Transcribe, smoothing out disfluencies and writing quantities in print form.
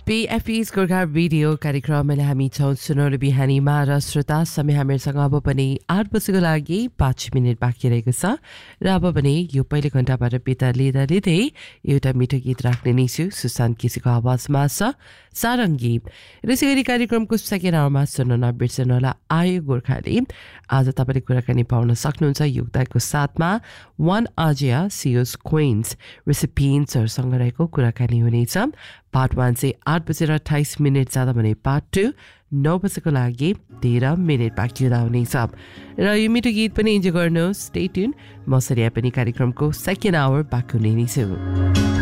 BFP's Gorkha video कार्यक्रममा हामी छौँ सुनौलो बिहानीमा र श्रोता समय हामीसँग अब पनि 8 बजेको लागि 5 मिनट बाँकी रहेको छ र अब पनि यो पहिलो घण्टाबाट बिदा लिँदै एउटा मिठो गीत राख्ने नै छु सुशान्त केसीको आवाजमा छ सारङ्गी र यसै कार्यक्रमको सेकेन्ड आवरमा सुन्न नबिर्सनुहोला आयो गोर्खाले आज तपाईँले कुराकानी पाउन सक्नुहुन्छ योगदानको साथमा वान आजिया सियोस क्विन्स रेसिपिएन्ट्सहरूसँग रहेको कुराकानी हुनेछ पार्ट 1 चाहिँ 8 बजेर 28 मिनट जाँदा भने पार्ट 2 9 बजेको लागि 13 मिनट बाँकी हुँदा हुनेछ र यो मिठो गीत पनि इन्जोय गर्नुहोस् स्टे ट्युन म सरिया पनि कार्यक्रमको सेकेन्ड आवर बाँकी हुने नै छु